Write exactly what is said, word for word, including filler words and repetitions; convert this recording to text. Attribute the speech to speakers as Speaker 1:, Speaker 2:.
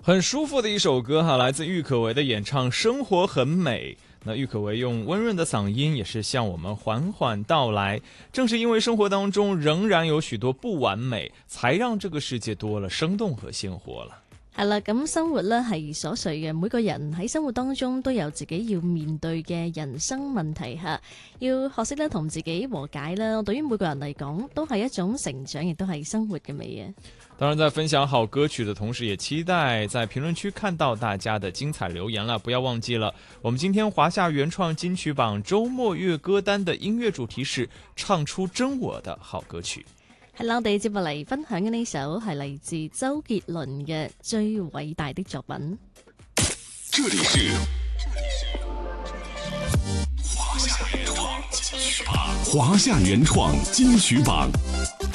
Speaker 1: 很舒服的一首歌哈，来自郁可唯的演唱《生活很美》。那郁可唯用温润的嗓音也是向我们緩緩道來，正是因為生活當中仍然有許多不完美，才讓這個世界多了生動和鮮活了。
Speaker 2: 係啦，咁生活咧係瑣碎嘅，每個人喺生活當中都有自己要面對嘅人生問題吓，要學識咧同自己和解啦。對於每個人嚟講，都係一種成長，亦都係生活嘅美啊。
Speaker 1: 當然，在分享好歌曲的同時，也期待在評論區看到大家的精彩留言了。不要忘記了，我們今天華夏原創金曲榜周末月歌單的音樂主題是唱出真我的好歌曲。
Speaker 2: 係啦，我哋接落嚟分享嘅呢首係嚟自周杰倫嘅最偉大的作品。
Speaker 3: 這裡是華夏原創金曲榜，華夏原創金曲榜。